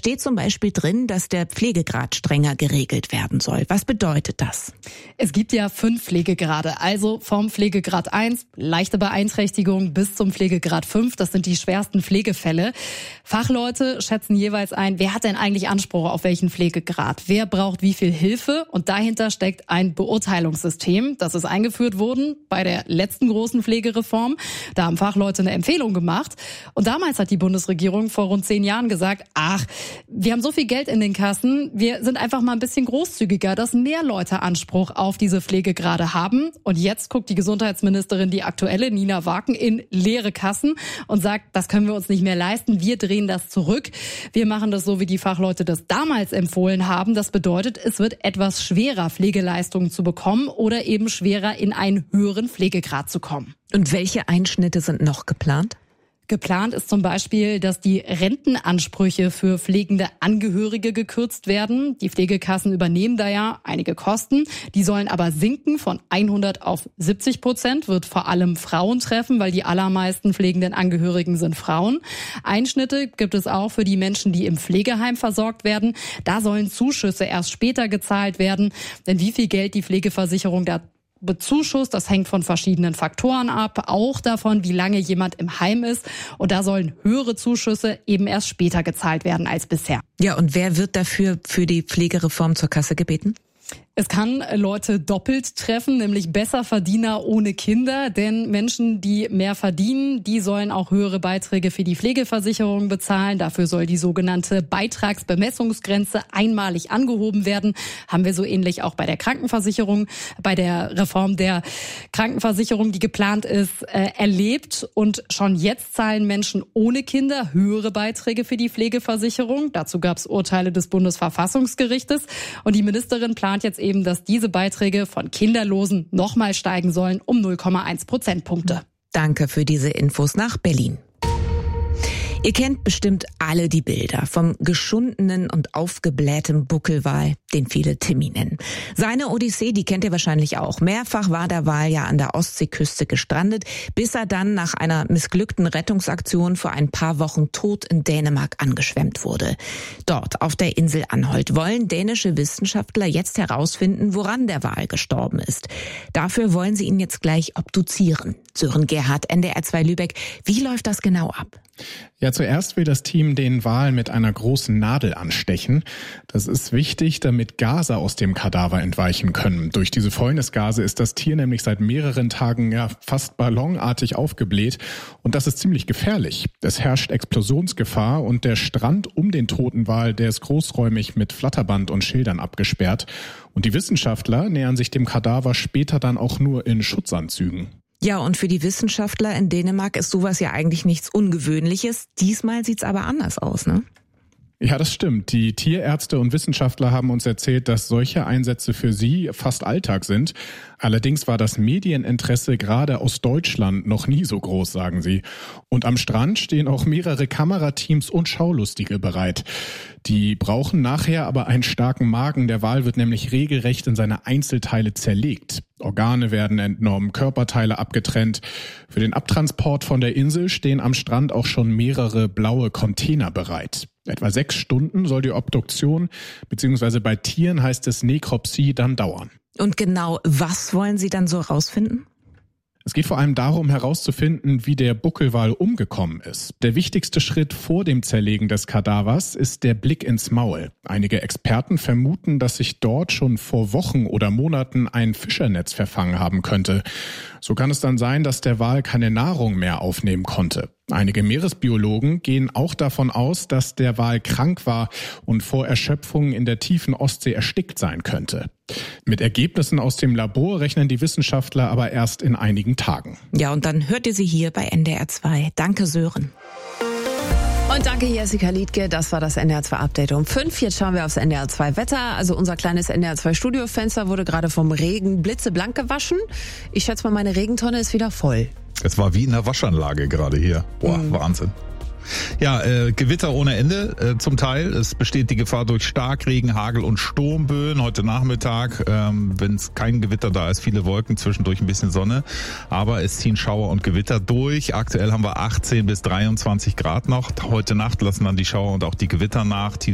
steht zum Beispiel drin, dass der Pflegegrad strenger geregelt werden soll. Was bedeutet das? Es gibt ja 5 Pflegegrade, also vom Pflegegrad 1, leichte Beeinträchtigung, bis zum Pflegegrad 5. Das sind die schwersten Pflegefälle. Fachleute schätzen jeweils ein, wer hat denn eigentlich Anspruch auf welchen Pflegegrad? Wer braucht wie viel Hilfe? Und dahinter steckt ein Beurteilungssystem. Das ist eingeführt worden bei der letzten großen Pflegereform. Da haben Fachleute eine Empfehlung gemacht. Und damals hat die Bundesregierung vor rund 10 Jahren gesagt, wir haben so viel Geld in den Kassen, wir sind einfach mal ein bisschen großzügiger, dass mehr Leute Anspruch auf diese Pflegegrade haben. Und jetzt guckt die Gesundheitsministerin, die aktuelle, Nina Waken, in leere Kassen und sagt, das können wir uns nicht mehr leisten, wir drehen das zurück. Wir machen das so, wie die Fachleute das damals empfohlen haben. Das bedeutet, es wird etwas schwerer, Pflegeleistungen zu bekommen oder eben schwerer, in einen höheren Pflegegrad zu kommen. Und welche Einschnitte sind noch geplant? Geplant ist zum Beispiel, dass die Rentenansprüche für pflegende Angehörige gekürzt werden. Die Pflegekassen übernehmen da ja einige Kosten. Die sollen aber sinken von 100 auf 70%, wird vor allem Frauen treffen, weil die allermeisten pflegenden Angehörigen sind Frauen. Einschnitte gibt es auch für die Menschen, die im Pflegeheim versorgt werden. Da sollen Zuschüsse erst später gezahlt werden. Denn wie viel Geld die Pflegeversicherung da bezuschusst, das hängt von verschiedenen Faktoren ab, auch davon, wie lange jemand im Heim ist. Und da sollen höhere Zuschüsse eben erst später gezahlt werden als bisher. Ja, und wer wird dafür für die Pflegereform zur Kasse gebeten? Es kann Leute doppelt treffen, nämlich Besserverdiener ohne Kinder. Denn Menschen, die mehr verdienen, die sollen auch höhere Beiträge für die Pflegeversicherung bezahlen. Dafür soll die sogenannte Beitragsbemessungsgrenze einmalig angehoben werden. Haben wir so ähnlich auch bei der Krankenversicherung, bei der Reform der Krankenversicherung, die geplant ist, erlebt. Und schon jetzt zahlen Menschen ohne Kinder höhere Beiträge für die Pflegeversicherung. Dazu gab es Urteile des Bundesverfassungsgerichtes. Und die Ministerin plant jetzt eben, dass diese Beiträge von Kinderlosen nochmal steigen sollen um 0,1 Prozentpunkte. Danke für diese Infos nach Berlin. Ihr kennt bestimmt alle die Bilder vom geschundenen und aufgeblähtem Buckelwal, den viele Timmy nennen. Seine Odyssee, die kennt ihr wahrscheinlich auch. Mehrfach war der Wal ja an der Ostseeküste gestrandet, bis er dann nach einer missglückten Rettungsaktion vor ein paar Wochen tot in Dänemark angeschwemmt wurde. Dort auf der Insel Anholt wollen dänische Wissenschaftler jetzt herausfinden, woran der Wal gestorben ist. Dafür wollen sie ihn jetzt gleich obduzieren. Sören Gerhardt, NDR 2 Lübeck. Wie läuft das genau ab? Ja, zuerst will das Team den Wal mit einer großen Nadel anstechen. Das ist wichtig, damit Gase aus dem Kadaver entweichen können. Durch diese Fäulnisgase ist das Tier nämlich seit mehreren Tagen fast ballonartig aufgebläht. Und das ist ziemlich gefährlich. Es herrscht Explosionsgefahr und der Strand um den toten Wal, der ist großräumig mit Flatterband und Schildern abgesperrt. Und die Wissenschaftler nähern sich dem Kadaver später dann auch nur in Schutzanzügen. Ja, und für die Wissenschaftler in Dänemark ist sowas ja eigentlich nichts Ungewöhnliches. Diesmal sieht's aber anders aus, ne? Ja, das stimmt. Die Tierärzte und Wissenschaftler haben uns erzählt, dass solche Einsätze für sie fast Alltag sind. Allerdings war das Medieninteresse gerade aus Deutschland noch nie so groß, sagen sie. Und am Strand stehen auch mehrere Kamerateams und Schaulustige bereit. Die brauchen nachher aber einen starken Magen. Der Wal wird nämlich regelrecht in seine Einzelteile zerlegt. Organe werden entnommen, Körperteile abgetrennt. Für den Abtransport von der Insel stehen am Strand auch schon mehrere blaue Container bereit. Etwa 6 Stunden soll die Obduktion, beziehungsweise bei Tieren heißt es Nekropsie, dann dauern. Und genau was wollen Sie dann so rausfinden? Es geht vor allem darum, herauszufinden, wie der Buckelwal umgekommen ist. Der wichtigste Schritt vor dem Zerlegen des Kadavers ist der Blick ins Maul. Einige Experten vermuten, dass sich dort schon vor Wochen oder Monaten ein Fischernetz verfangen haben könnte. So kann es dann sein, dass der Wal keine Nahrung mehr aufnehmen konnte. Einige Meeresbiologen gehen auch davon aus, dass der Wal krank war und vor Erschöpfung in der tiefen Ostsee erstickt sein könnte. Mit Ergebnissen aus dem Labor rechnen die Wissenschaftler aber erst in einigen Tagen. Ja, und dann hört ihr sie hier bei NDR 2. Danke, Sören. Und danke Jessica Liedtke, das war das NDR 2 Update um 5. Jetzt schauen wir aufs NDR 2 Wetter. Also unser kleines NDR 2 Studiofenster wurde gerade vom Regen blitzeblank gewaschen. Ich schätze mal, meine Regentonne ist wieder voll. Es war wie in der Waschanlage gerade hier. Boah, Wahnsinn. Ja, Gewitter ohne Ende zum Teil. Es besteht die Gefahr durch Starkregen, Hagel und Sturmböen. Heute Nachmittag, wenn es kein Gewitter da ist, viele Wolken, zwischendurch ein bisschen Sonne. Aber es ziehen Schauer und Gewitter durch. Aktuell haben wir 18 bis 23 Grad noch. Heute Nacht lassen dann die Schauer und auch die Gewitter nach.